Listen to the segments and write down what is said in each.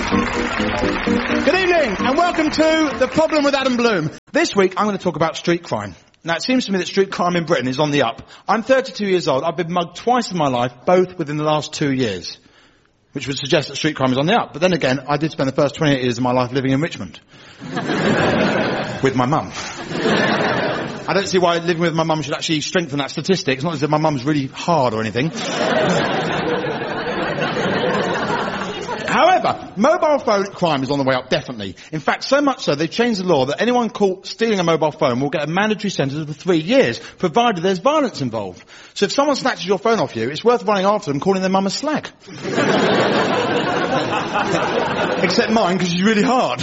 Good evening, and welcome to The Problem with Adam Bloom. This week, I'm going to talk about street crime. Now, it seems to me that street crime in Britain is on the up. I'm 32 years old. I've been mugged twice in my life, both within the last 2 years, which would suggest that street crime is on the up. But then again, I did spend the first 28 years of my life living in Richmond. With my mum. I don't see why living with my mum should actually strengthen that statistic. It's not as if my mum's really hard or anything. However, mobile phone crime is on the way up, definitely. In fact, so much so, they've changed the law that anyone caught stealing a mobile phone will get a mandatory sentence of 3 years, provided there's violence involved. So if someone snatches your phone off you, it's worth running after them, calling their mum a slag. Except mine, because she's really hard.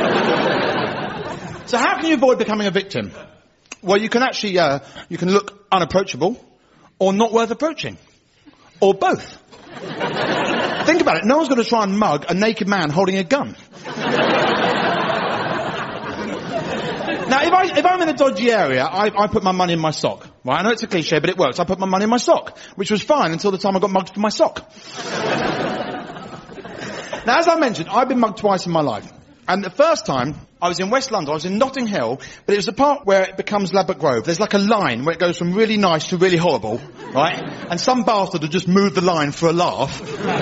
So how can you avoid becoming a victim? Well, you can actually, you can look unapproachable, or not worth approaching. Or both. Think about it. No one's going to try and mug a naked man holding a gun. Now, if I'm in a dodgy area, I put my money in my sock. Right? I know it's a cliche, but it works. I put my money in my sock, which was fine until the time I got mugged for my sock. Now, as I mentioned, I've been mugged twice in my life. And the first time, I was in West London, I was in Notting Hill, but it was the part where it becomes Ladbroke Grove. There's like a line where it goes from really nice to really horrible, right? And some bastard had just moved the line for a laugh.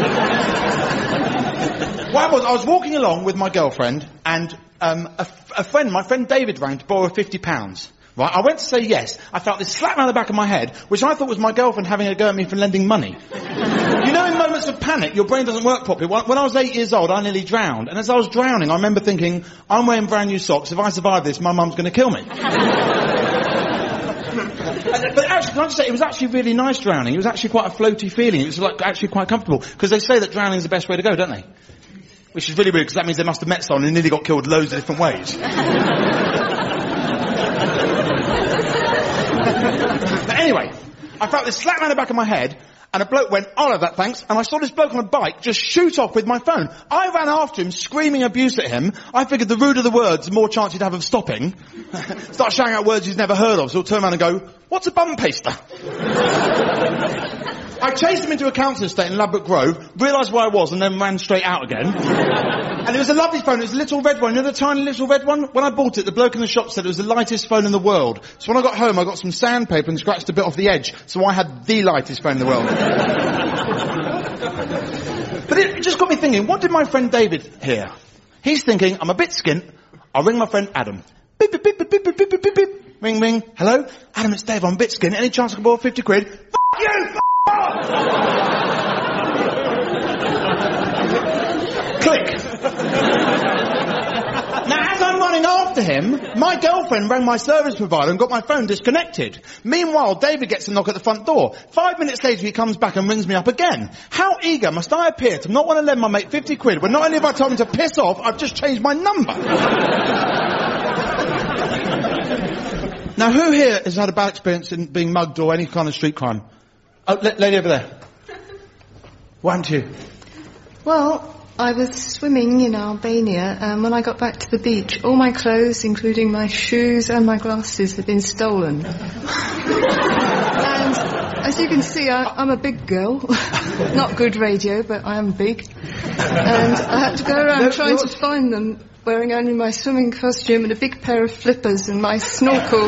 What happened was, I was walking along with my girlfriend, and my friend David rang to borrow £50. Right, I went to say yes. I felt this slap around the back of my head, which I thought was my girlfriend having a go at me for lending money. You know, in moments of panic, your brain doesn't work properly. When I was 8 years old, I nearly drowned. And as I was drowning, I remember thinking, I'm wearing brand new socks. If I survive this, my mum's going to kill me. But actually, can I just say, it was actually really nice drowning. It was actually quite a floaty feeling. It was like actually quite comfortable. Because they say that drowning is the best way to go, don't they? Which is really weird, because that means they must have met someone who nearly got killed loads of different ways. But anyway, I felt this slap around the back of my head, and a bloke went, I'll have that, thanks. And I saw this bloke on a bike just shoot off with my phone. I ran after him, screaming abuse at him. I figured the ruder the words, the more chance he'd have of stopping. Start shouting out words he's never heard of, so he'll turn around and go, what's a bum paster? I chased him into a council estate in Ladbroke Grove, realised where I was, and then ran straight out again. And it was a lovely phone. It was a little red one. You know the tiny little red one? When I bought it, the bloke in the shop said it was the lightest phone in the world. So when I got home, I got some sandpaper and scratched a bit off the edge. So I had the lightest phone in the world. But it just got me thinking, what did my friend David hear? He's thinking, I'm a bit skint. I'll ring my friend Adam. Beep, beep, beep, beep, beep, beep, beep, beep, beep. Ring, ring. Hello? Adam, it's Dave. I'm a bit skint. Any chance I can borrow 50 quid? F*** you! Click. Now, as I'm running after him, my girlfriend rang my service provider and got my phone disconnected. Meanwhile, David gets a knock at the front door. 5 minutes later, he comes back and rings me up again. How eager must I appear to not want to lend my mate 50 quid when not only have I told him to piss off, I've just changed my number? Now, who here has had a bad experience in being mugged or any kind of street crime? Oh, lady over there. What happened to you? Well, I was swimming in Albania, and when I got back to the beach, all my clothes, including my shoes and my glasses, had been stolen. And as you can see, I'm a big girl. Not good radio, but I am big. And I had to go around trying to find them, wearing only my swimming costume and a big pair of flippers and my snorkel.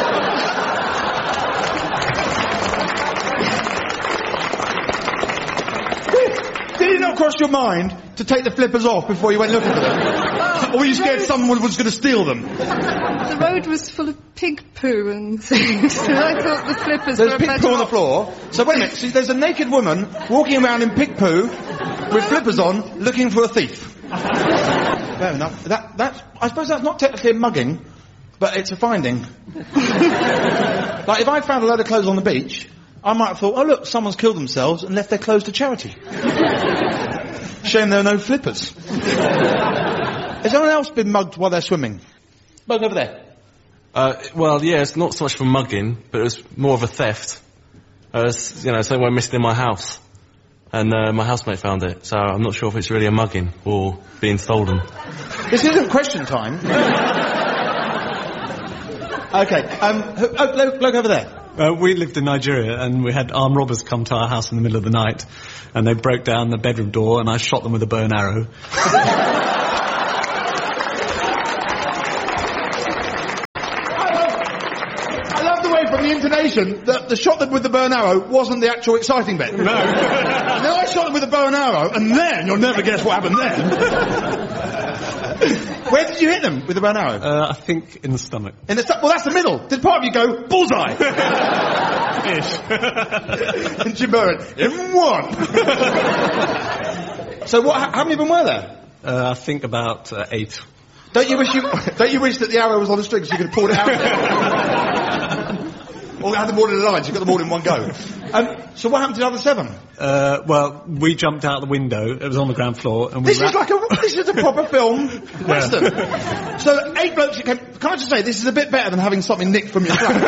Did it not cross your mind to take the flippers off before you went looking for them? Or were you scared someone was going to steal them? The road was full of pig poo and things, so I thought the flippers were There's pig poo on the floor. So wait a minute, see, there's a naked woman walking around in pig poo with flippers on, looking for a thief. Fair enough. I suppose that's not technically a mugging, but it's a finding. Like, if I found a load of clothes on the beach, I might have thought, oh look, someone's killed themselves and left their clothes to charity. Shame there are no flippers. Has anyone else been mugged while they're swimming? Bug over there. Well, yeah, it's not so much for mugging, but it was more of a theft. Something went missing in my house. And my housemate found it, so I'm not sure if it's really a mugging or being stolen. This isn't question time. Okay, bloke over there. We lived in Nigeria, and we had armed robbers come to our house in the middle of the night, and they broke down the bedroom door, and I shot them with a bow and arrow. I love the way from the intonation that the shot them with the bow and arrow wasn't the actual exciting bit. No. No, I shot them with a bow and arrow, and then you'll never guess what happened then. Where did you hit them with the bow and arrow? I think in the stomach. In the well, that's the middle. Did part of you go, bullseye? Ish. And Jim Burren, in one. So how many of them were there? I think about 8. Don't you wish that the arrow was on the string so you could have pulled it out? Or had them all in the lines, you got them all in one go. So what happened to the other 7? Well, we jumped out the window. It was on the ground floor, and this is a proper film western. So 8 blokes came. Can I just say this is a bit better than having something nicked from your flat?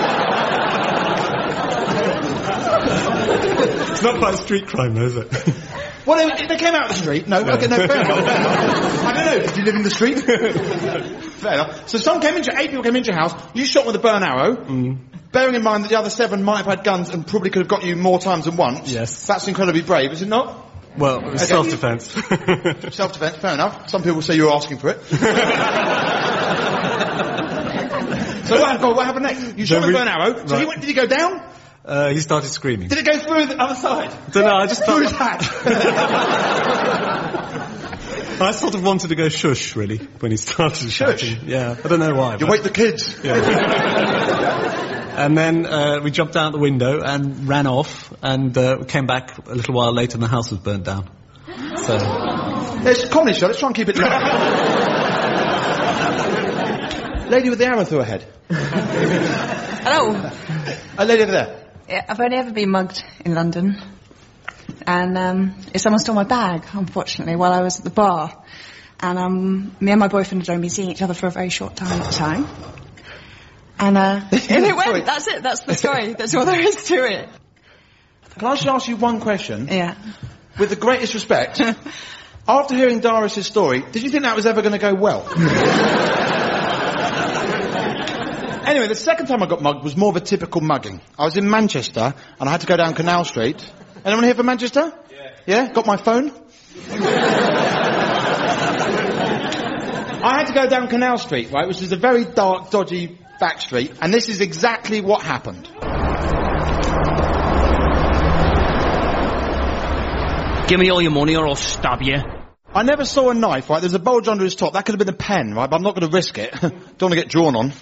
It's not quite street crime, though, is it? Well, they came out of the street. No, okay, no, fair enough. I don't know. Did you live in the street? Fair enough. So 8 people came into your house. You shot with a bow and arrow. Bearing in mind that the other 7 might have had guns and probably could have got you more times than once. Yes. That's incredibly brave, is it not? Well, it was self-defense. Self-defense, fair enough. Some people say you were asking for it. So what happened next? You shot with a bow and arrow. So right. Did he go down? He started screaming. Did it go through the other side? I don't know, I just through his hat. I sort of wanted to go shush, really, when he started shouting. Yeah, I don't know why. You wake the kids. Yeah. And then we jumped out the window and ran off, and came back a little while later and the house was burnt down. So... It's a comedy show, let's try and keep it light. Lady with the arrow through her head. Hello. A lady over there. Yeah, I've only ever been mugged in London. And someone stole my bag, unfortunately, while I was at the bar. And me and my boyfriend had only been seeing each other for a very short time at the time. And it went. That's it. That's the story. That's all there is to it. Can I just ask you one question? Yeah. With the greatest respect, after hearing Doris's story, did you think that was ever going to go well? Anyway, the second time I got mugged was more of a typical mugging. I was in Manchester, and I had to go down Canal Street. Anyone here from Manchester? Yeah? Got my phone? I had to go down Canal Street, right, which is a very dark, dodgy back street, and this is exactly what happened. Give me all your money or I'll stab you. I never saw a knife, right? There's a bulge under his top. That could have been a pen, right? But I'm not going to risk it. Don't want to get drawn on.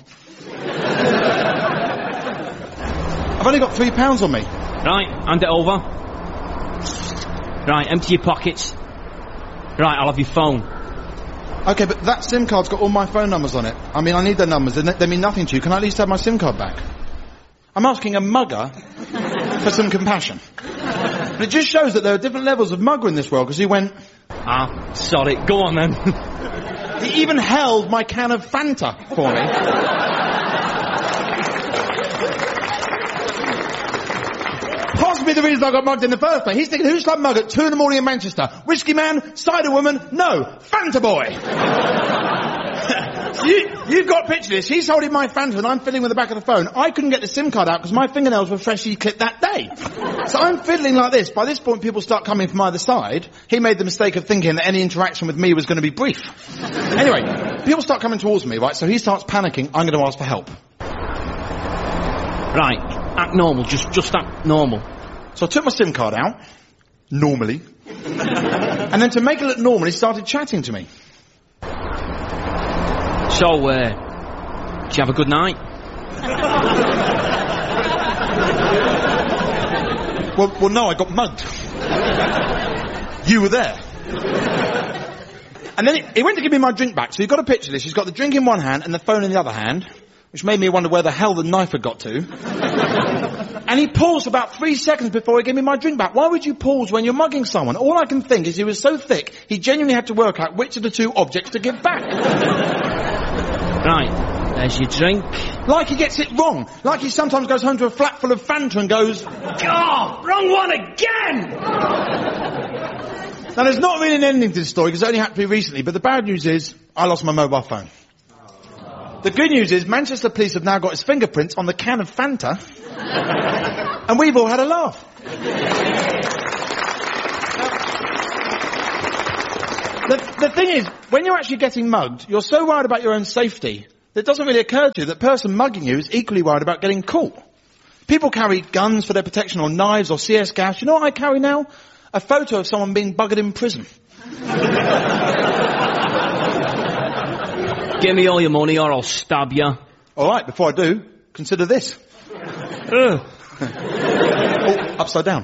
I've only got £3 on me. Right, hand it over. Right, empty your pockets. Right, I'll have your phone. Okay, but that SIM card's got all my phone numbers on it. I mean, I need their numbers. They mean nothing to you. Can I at least have my SIM card back? I'm asking a mugger for some compassion. And it just shows that there are different levels of mugger in this world, because he went... Ah, sorry. Go on, then. He even held my can of Fanta for me. Possibly the reason I got mugged in the first place. He's thinking, who's like mug at 2 in the morning in Manchester? Whiskey man? Cider woman? No. Fanta boy. You've got a picture of this. He's holding my Fanta and I'm fiddling with the back of the phone. I couldn't get the SIM card out because my fingernails were freshly clipped that day. So I'm fiddling like this. By this point, people start coming from either side. He made the mistake of thinking that any interaction with me was going to be brief. Anyway, people start coming towards me, right? So he starts panicking. I'm going to ask for help. Right, act normal. Just act normal. So I took my SIM card out, normally, and then to make it look normal, he started chatting to me. So, did you have a good night? Well, no, I got mugged. You were there. And then he went to give me my drink back, so you've got a picture of this. He's got the drink in one hand and the phone in the other hand, which made me wonder where the hell the knife had got to. And he paused for about 3 seconds before he gave me my drink back. Why would you pause when you're mugging someone? All I can think is he was so thick, he genuinely had to work out which of the two objects to give back. Right, there's your drink. Like he gets it wrong. Like he sometimes goes home to a flat full of Fanta and goes, God, wrong one again! Now there's not really an ending to this story because it only happened to me recently, but the bad news is, I lost my mobile phone. The good news is Manchester Police have now got his fingerprints on the can of Fanta, and we've all had a laugh. The thing is, when you're actually getting mugged, you're so worried about your own safety that it doesn't really occur to you that the person mugging you is equally worried about getting caught. People carry guns for their protection, or knives, or CS gas. You know what I carry now? A photo of someone being buggered in prison. Give me all your money or I'll stab you. All right, before I do, consider this. Oh, upside down.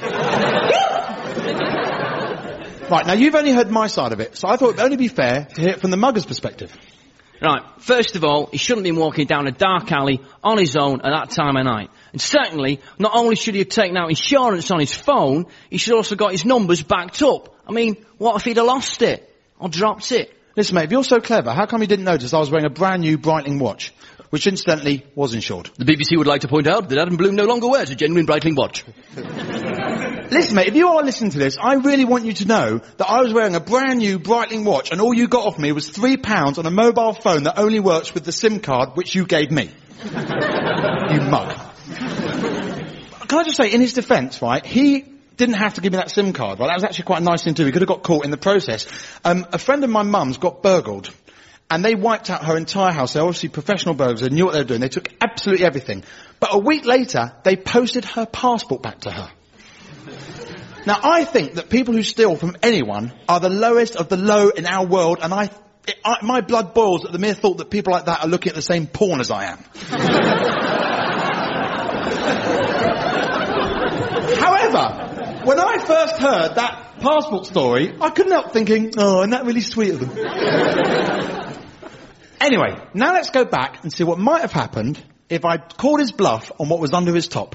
Right, now you've only heard my side of it, so I thought it would only be fair to hear it from the mugger's perspective. Right, first of all, he shouldn't be walking down a dark alley on his own at that time of night. And secondly, not only should he have taken out insurance on his phone, he should also got his numbers backed up. I mean, what if he'd have lost it? Or dropped it? Listen, mate, if you're so clever, how come you didn't notice I was wearing a brand new Breitling watch, which incidentally was insured? The BBC would like to point out that Adam Bloom no longer wears a genuine Breitling watch. Listen, mate, if you are listening to this, I really want you to know that I was wearing a brand new Breitling watch, and all you got off me was £3 on a mobile phone that only works with the SIM card which you gave me. You mug. Can I just say, in his defence, right, he didn't have to give me that SIM card, right? That was actually quite a nice thing to do. He could have got caught in the process. A friend of my mum's got burgled, and they wiped out her entire house. They're obviously professional burglars. They knew what they were doing. They took absolutely everything. But a week later, they posted her passport back to her. Now, I think that people who steal from anyone are the lowest of the low in our world, and my blood boils at the mere thought that people like that are looking at the same porn as I am. However, when I first heard that passport story, I couldn't help thinking, oh, isn't that really sweet of them? Anyway, now let's go back and see what might have happened if I'd called his bluff on what was under his top.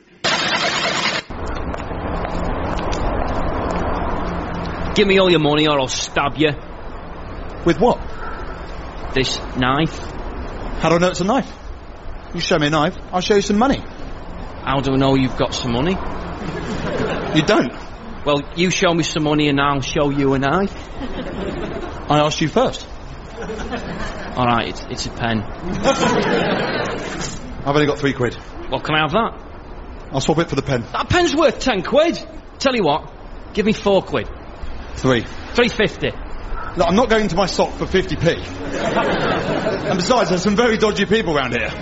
Give me all your money or I'll stab you. With what? This knife. How do I know it's a knife? You show me a knife, I'll show you some money. How do I know you've got some money? You don't. Well, you show me some money and I'll show you a knife. I asked you first. All right, it's a pen. I've only got £3. Well, can I have that? I'll swap it for the pen. That pen's worth £10. Tell you what, give me £4. 3. £3.50. Look, I'm not going to my sock for 50p. And besides, there's some very dodgy people around here.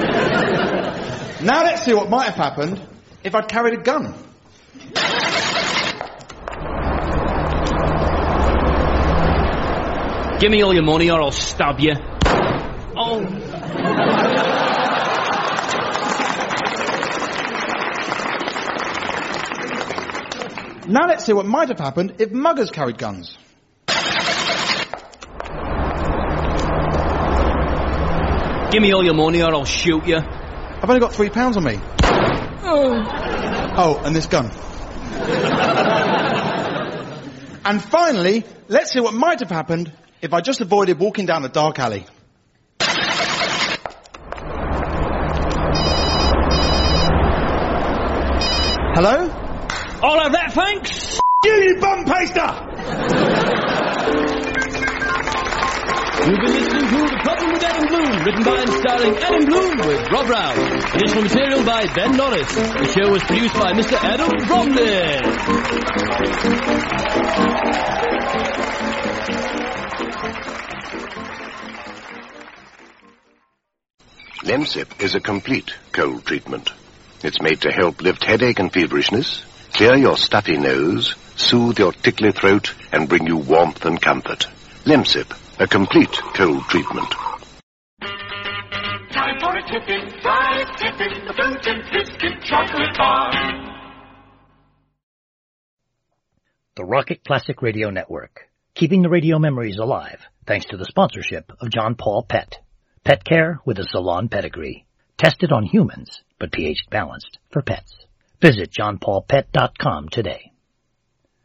Now let's see what might have happened if I'd carried a gun. Give me all your money or I'll stab you. Oh. Now let's see what might have happened if muggers carried guns. Give me all your money or I'll shoot you. I've only got £3 on me. Oh, and this gun. And finally, let's see what might have happened if I just avoided walking down a dark alley. Hello? All of that, thanks. You bum paster! You've been listening to The Problem with Adam Bloom, written by and starring Adam Bloom with Rob Rouse. Additional material by Ben Norris. The show was produced by Mr. Adam Bromley. Lemsip is a complete cold treatment. It's made to help lift headache and feverishness, clear your stuffy nose, soothe your tickly throat, and bring you warmth and comfort. Lemsip, a complete cold treatment. Time for a tipping, the fruit and biscuit chocolate bar. The Rocket Classic Radio Network, keeping the radio memories alive thanks to the sponsorship of John Paul Pet. Pet care with a salon pedigree. Tested on humans, but pH balanced for pets. Visit johnpaulpet.com today.